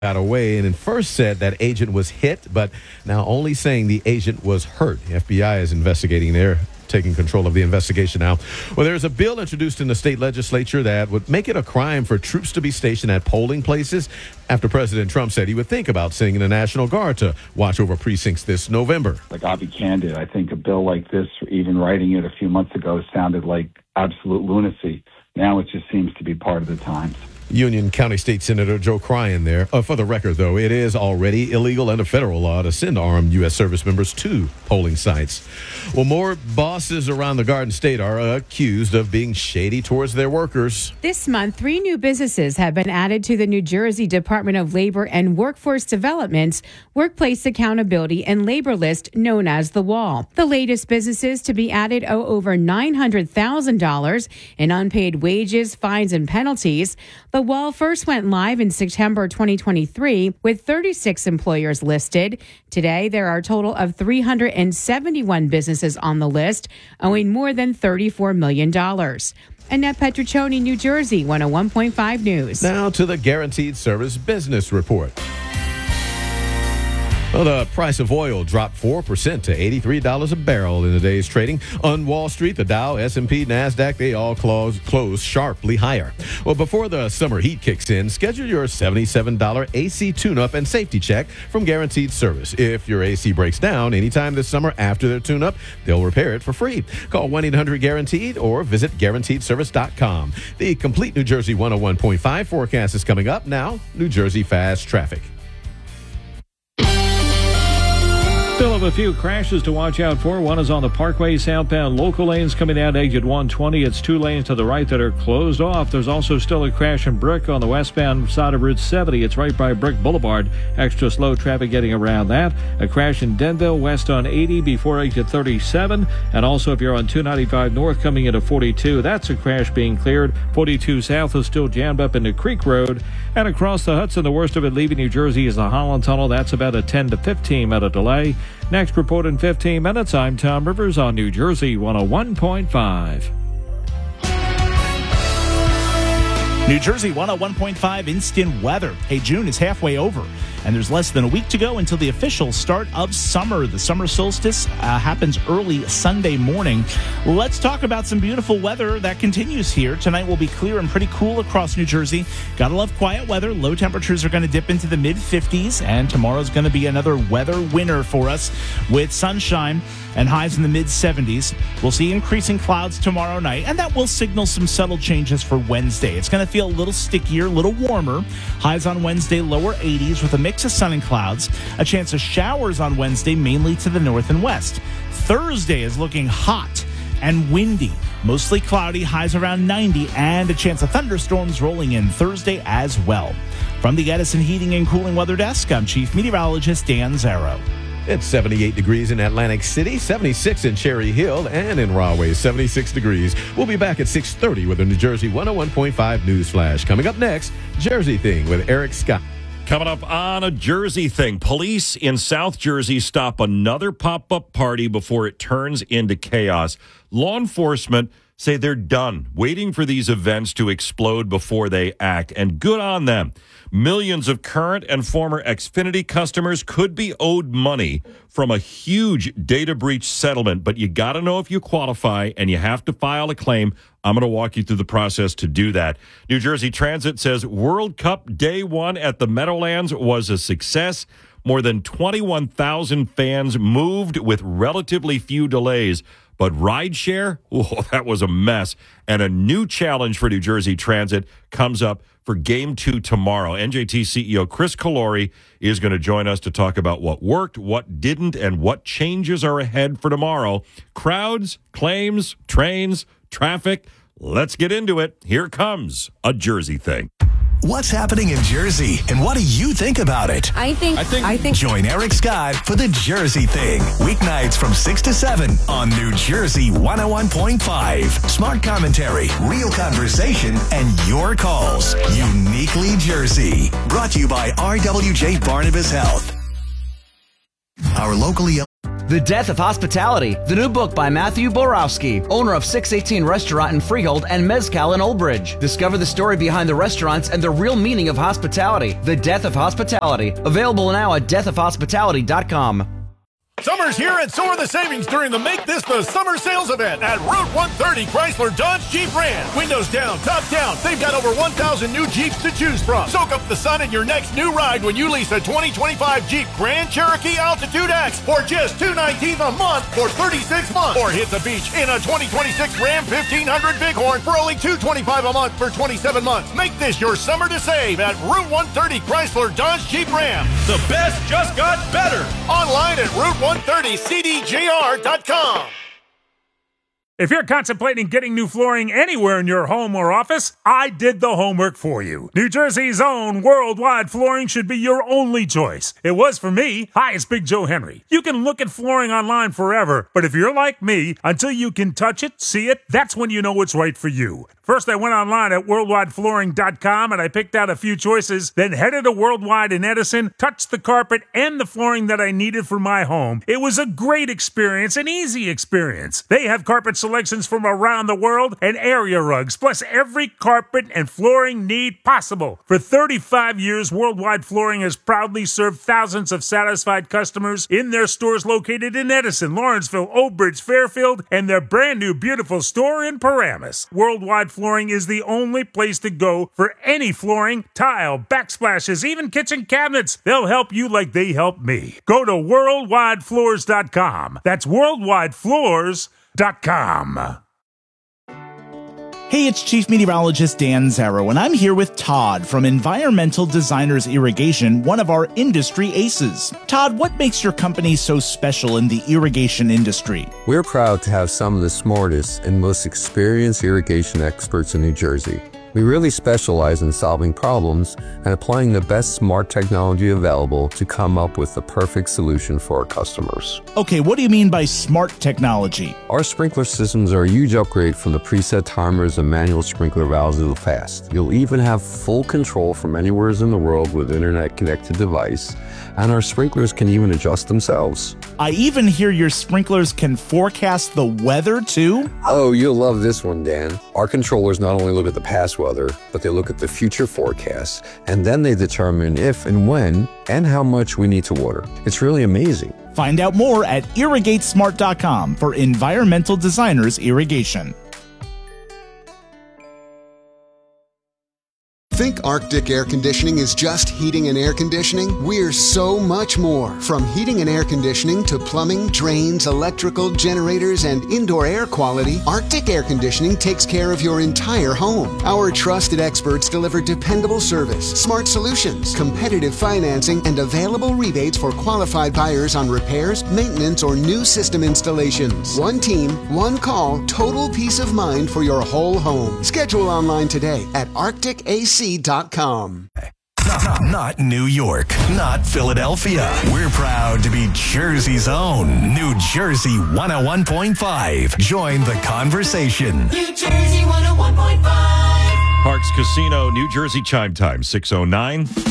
got away and at first said that agent was hit, but now only saying the agent was hurt. The FBI is investigating there, taking control of the investigation now. Well, there's a bill introduced in the state legislature that would make it a crime for troops to be stationed at polling places after President Trump said he would think about sending the National Guard to watch over precincts this November. Like, I'll be candid, I think a bill like this, even writing it a few months ago, sounded like absolute lunacy. Now it just seems to be part of the times. Union County State Senator Joe Cryan there. For the record, though, it is already illegal under federal law to send armed U.S. service members to polling sites. Well, more bosses around the Garden State are accused of being shady towards their workers. This month, 3 new businesses have been added to the New Jersey Department of Labor and Workforce Development's Workplace Accountability and Labor List, known as the Wall. The latest businesses to be added owe over $900,000 in unpaid wages, fines, and penalties. The Wall first went live in September 2023 with 36 employers listed. Today, there are a total of 371 businesses on the list, owing more than $34 million. Annette Petruccioni, New Jersey, 101.5 News. Now to the Guaranteed Service Business Report. Well, the price of oil dropped 4% to $83 a barrel in the day's trading. On Wall Street, the Dow, S&P, NASDAQ, they all closed sharply higher. Well, before the summer heat kicks in, schedule your $77 AC tune-up and safety check from Guaranteed Service. If your AC breaks down anytime this summer after their tune-up, they'll repair it for free. Call 1-800-GUARANTEED or visit GuaranteedService.com. The complete New Jersey 101.5 forecast is coming up now. New Jersey Fast Traffic. Still have a few crashes to watch out for. One is on the Parkway southbound local lanes coming down exit 120. It's 2 lanes to the right that are closed off. There's also still a crash in Brick on the westbound side of Route 70. It's right by Brick Boulevard. Extra slow traffic getting around that. A crash in Denville west on 80 before exit 37. And also if you're on 295 north coming into 42, that's a crash being cleared. 42 south is still jammed up into Creek Road. And across the Hudson, the worst of it leaving New Jersey is the Holland Tunnel. That's about a 10 to 15 minute delay. Next report in 15 minutes. I'm Tom Rivers on New Jersey 101.5. New Jersey 101.5 instant weather. Hey, June is halfway over, and there's less than a week to go until the official start of summer. The summer solstice happens early Sunday morning. Let's talk about some beautiful weather that continues here. Tonight will be clear and pretty cool across New Jersey. Gotta love quiet weather. Low temperatures are going to dip into the mid-50s, and tomorrow's going to be another weather winner for us with sunshine and highs in the mid-70s. We'll see increasing clouds tomorrow night, and that will signal some subtle changes for Wednesday. It's going to feel a little stickier, a little warmer. Highs on Wednesday, lower 80s with a mix of sun and clouds. A chance of showers on Wednesday, mainly to the north and west. Thursday is looking hot and windy. Mostly cloudy, highs around 90, and a chance of thunderstorms rolling in Thursday as well. From the Edison Heating and Cooling Weather Desk, I'm Chief Meteorologist Dan Zarrow. It's 78 degrees in Atlantic City, 76 in Cherry Hill, and in Rahway, 76 degrees. We'll be back at 6:30 with the New Jersey 101.5 News Flash. Coming up next, Jersey Thing with Eric Scott. Coming up on a Jersey Thing, police in South Jersey stop another pop-up party before it turns into chaos. Law enforcement say they're done waiting for these events to explode before they act, and good on them. Millions of current and former Xfinity customers could be owed money from a huge data breach settlement, but you got to know if you qualify, and you have to file a claim. I'm going to walk you through the process to do that. New Jersey Transit says World Cup Day 1 at the Meadowlands was a success. More than 21,000 fans moved with relatively few delays. But rideshare, that was a mess. And a new challenge for New Jersey Transit comes up for Game 2 tomorrow. NJT CEO Chris Calori is going to join us to talk about what worked, what didn't, and what changes are ahead for tomorrow. Crowds, claims, trains, traffic. Let's get into it. Here comes a Jersey Thing. What's happening in Jersey, and what do you think about it? I think. Join Eric Scott for the Jersey Thing. Weeknights from 6 to 7 on New Jersey 101.5. Smart commentary, real conversation, and your calls. Uniquely Jersey. Brought to you by RWJ Barnabas Health. Our locally The Death of Hospitality, the new book by Matthew Borowski, owner of 618 Restaurant in Freehold and Mezcal in Old Bridge. Discover the story behind the restaurants and the real meaning of hospitality. The Death of Hospitality. Available now at deathofhospitality.com. Summer's here and so are the savings during the Make This the Summer Sales event at Route 130 Chrysler Dodge Jeep Ram. Windows down, top down. They've got over 1,000 new Jeeps to choose from. Soak up the sun in your next new ride when you lease a 2025 Jeep Grand Cherokee Altitude X for just $219 a month for 36 months. Or hit the beach in a 2026 Ram 1500 Bighorn for only $225 a month for 27 months. Make this your summer to save at Route 130 Chrysler Dodge Jeep Ram. The best just got better. Online at Route130CDJR.com. If you're contemplating getting new flooring anywhere in your home or office, I did the homework for you. New Jersey's own Worldwide Flooring should be your only choice. It was for me. Hi, it's Big Joe Henry. You can look at flooring online forever, but if you're like me, until you can touch it, see it, that's when you know it's right for you. First, I went online at worldwideflooring.com and I picked out a few choices, then headed to Worldwide in Edison, touched the carpet and the flooring that I needed for my home. It was a great experience, an easy experience. They have carpet selections from around the world and area rugs, plus every carpet and flooring need possible. For 35 years, Worldwide Flooring has proudly served thousands of satisfied customers in their stores located in Edison, Lawrenceville, Old Bridge, Fairfield, and their brand new beautiful store in Paramus. Worldwide Flooring is the only place to go for any flooring, tile, backsplashes, even kitchen cabinets. They'll help you like they helped me. Go to worldwidefloors.com. That's worldwidefloors.com. Hey, it's Chief Meteorologist Dan Zarrow, and I'm here with Todd from Environmental Designers Irrigation, one of our industry aces. Todd, what makes your company so special in the irrigation industry? We're proud to have some of the smartest and most experienced irrigation experts in New Jersey. We really specialize in solving problems and applying the best smart technology available to come up with the perfect solution for our customers. Okay, what do you mean by smart technology? Our sprinkler systems are a huge upgrade from the preset timers and manual sprinkler valves of the past. You'll even have full control from anywhere in the world with internet-connected device, and our sprinklers can even adjust themselves. I even hear your sprinklers can forecast the weather, too? Oh, you'll love this one, Dan. Our controllers not only look at the past weather, but they look at the future forecasts, and then they determine if and when and how much we need to water. It's really amazing. Find out more at irrigatesmart.com for Environmental Designers Irrigation. Think Arctic Air Conditioning is just heating and air conditioning? We're so much more. From heating and air conditioning to plumbing, drains, electrical, generators, and indoor air quality, Arctic Air Conditioning takes care of your entire home. Our trusted experts deliver dependable service, smart solutions, competitive financing, and available rebates for qualified buyers on repairs, maintenance, or new system installations. One team, one call, total peace of mind for your whole home. Schedule online today at arcticac.com. Not New York, not Philadelphia. We're proud to be Jersey's own New Jersey 101.5. Join the conversation. New Jersey 101.5. Parks Casino, New Jersey chime time 6:09.